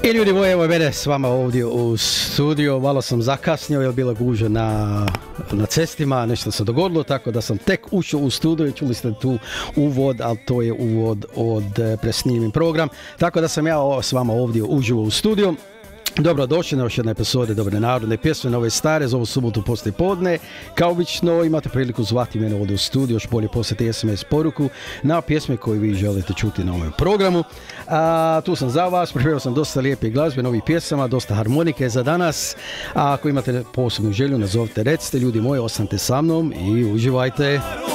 I ljudi moji, evo mene s vama ovdje u studiju, malo sam zakasnio jer bila gužva na cestima, nešto se dogodilo, tako da sam tek ušao u studiju i čuli ste tu uvod, ali to je uvod od presnimljen program, tako da sam ja s vama ovdje uživo u studiju. Dobrodošli na još jedne epizode Dobre narodne pjesme, nove stare, za ovu subotu poslije podne. Kao obično imate priliku zvati mene ovdje u studiju, još bolje poslati SMS poruku na pjesme koje vi želite čuti na ovom programu. Tu sam za vas, pripremio sam dosta lijepe glazbe, novih pjesama, dosta harmonike za danas. Ako imate posebnu želju, nazovite, recite, ljudi moji, ostanite sa mnom i uživajte.